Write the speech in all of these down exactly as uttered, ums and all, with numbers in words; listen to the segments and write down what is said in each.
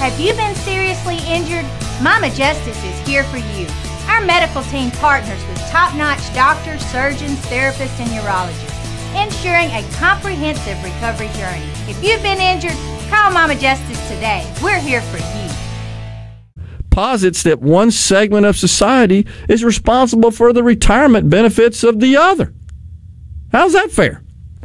Have you been seriously injured? Mama Justice is here for you. Our medical team partners with top-notch doctors, surgeons, therapists, and urologists, ensuring a comprehensive recovery journey. If you've been injured, call Mama Justice today. We're here for you. Posits that one segment of society is responsible for the retirement benefits of the other. How's that fair?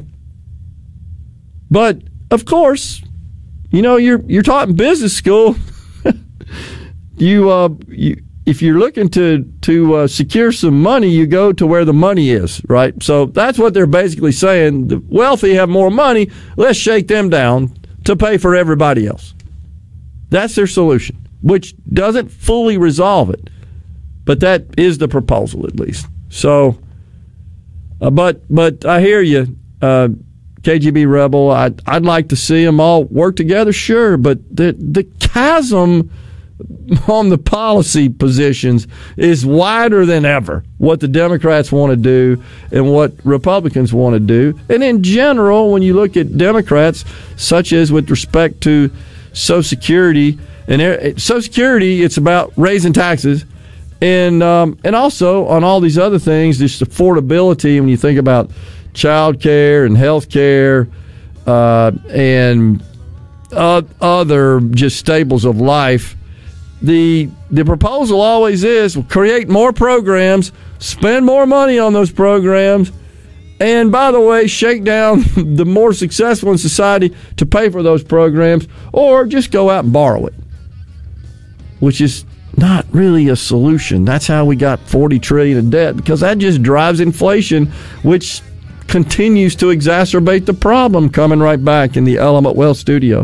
But, of course, you know, you're you're taught in business school. you, uh, you, if you're looking to to uh, secure some money, you go to where the money is, right? So that's what they're basically saying. The wealthy have more money. Let's shake them down to pay for everybody else. That's their solution, which doesn't fully resolve it, but that is the proposal at least. So, uh, but but I hear you. Uh, K G B Rebel, I'd, I'd like to see them all work together, sure, but the the chasm on the policy positions is wider than ever, what the Democrats want to do and what Republicans want to do. And in general, when you look at Democrats, such as with respect to Social Security, and Social Security, it's about raising taxes, and um, and also on all these other things, just affordability, when you think about child care and health care uh, and uh, other just staples of life, the the proposal always is we'll create more programs, spend more money on those programs, and by the way, shake down the more successful in society to pay for those programs, or just go out and borrow it, which is not really a solution. That's how we got forty trillion dollars in debt, because that just drives inflation, which continues to exacerbate the problem. Coming right back in the Element Wealth studio.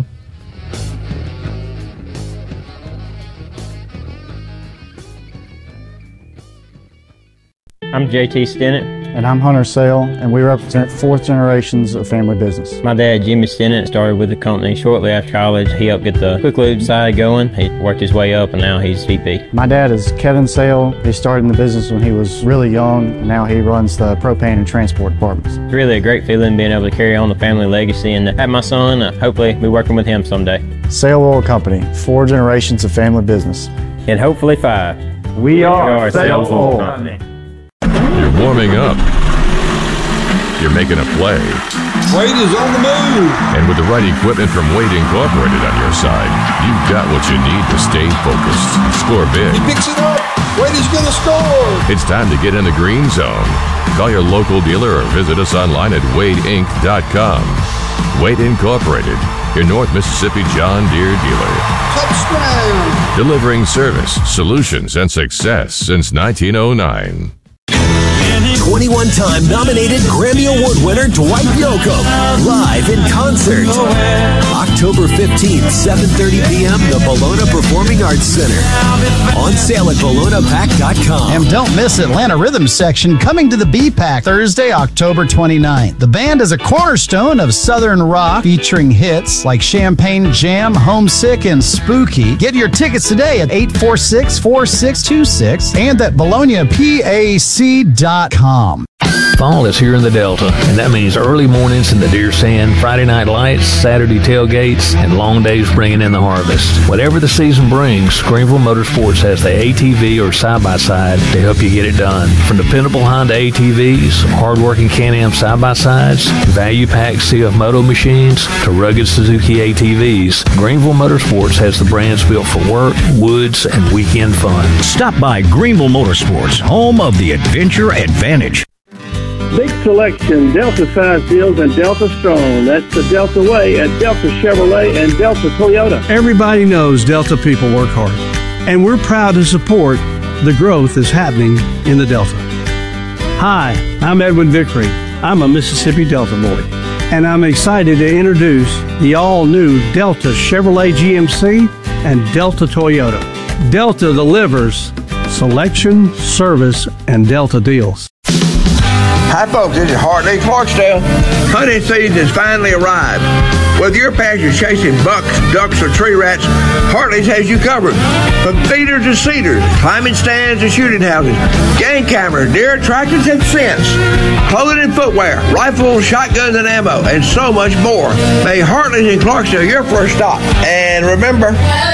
I'm J T Stennett. And I'm Hunter Sale, and we represent fourth generations of family business. My dad, Jimmy Stennett, started with the company shortly after college. He helped get the Quick Lube side going. He worked his way up, and now he's V P. My dad is Kevin Sale. He started in the business when he was really young, and now he runs the propane and transport departments. It's really a great feeling being able to carry on the family legacy and to have my son, uh, hopefully, be working with him someday. Sale Oil Company, four generations of family business. And hopefully five. We are, we are Sale Oil Company. You're warming up. You're making a play. Wade is on the move. And with the right equipment from Wade Incorporated on your side, you've got what you need to stay focused. Score big. He picks it up. Wade is going to score. It's time to get in the green zone. Call your local dealer or visit us online at wade inc dot com. Wade Incorporated, your North Mississippi John Deere dealer. Touchdown. Delivering service, solutions, and success since nineteen oh nine. twenty-one-time nominated Grammy Award winner Dwight Yoakam, live in concert. October fifteenth, seven thirty p.m., the Bologna Performing Arts Center. On sale at bologna pack dot com. And don't miss Atlanta Rhythm Section coming to the B-Pack Thursday, October twenty-ninth. The band is a cornerstone of Southern rock, featuring hits like Champagne Jam, Homesick, and Spooky. Get your tickets today at eight four six, four six two six and at bologna pac dot com. Fall is here in the Delta, and that means early mornings in the deer stand, Friday night lights, Saturday tailgates, and long days bringing in the harvest. Whatever the season brings, Greenville Motorsports has the A T V or side-by-side to help you get it done. From dependable Honda A T Vs, hard-working Can-Am side-by-sides, value-packed C F Moto machines, to rugged Suzuki A T Vs, Greenville Motorsports has the brands built for work, woods, and weekend fun. Stop by Greenville Motorsports, home of the Adventure Advantage. Big selection, Delta size deals, and Delta strong. That's the Delta way at Delta Chevrolet and Delta Toyota. Everybody knows Delta people work hard, and we're proud to support the growth that's happening in the Delta. Hi, I'm Edwin Vickery. I'm a Mississippi Delta boy, and I'm excited to introduce the all-new Delta Chevrolet G M C and Delta Toyota. Delta delivers selection, service, and Delta deals. Hi folks, this is Hartley Clarksdale. Hunting season has finally arrived. Whether your passion is chasing bucks, ducks, or tree rats, Hartley's has you covered. From feeders to cedars, climbing stands to shooting houses, game cameras, deer attractions and scents, clothing and footwear, rifles, shotguns and ammo, and so much more. May Hartley's in Clarksdale your first stop. And remember,